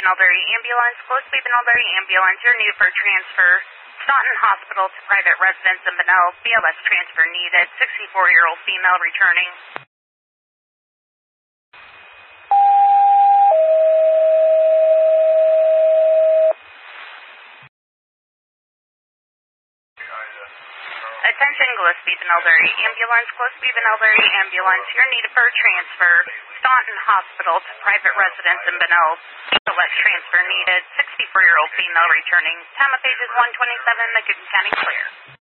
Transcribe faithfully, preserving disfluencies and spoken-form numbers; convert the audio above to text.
Benelbury Ambulance, Gillespie Benelbury Ambulance, you're needed for transfer. Staunton Hospital to private residence in Benel, B L S transfer needed, sixty-four-year-old female returning. Attention Gillespie Benelbury Ambulance, Gillespie Benelbury Ambulance, you're needed for transfer. Staunton Hospital to private residence in Benel, B L S transfer needed, sixty-four-year-old female returning. Time of page is one twenty-seven, McGibbon County clear.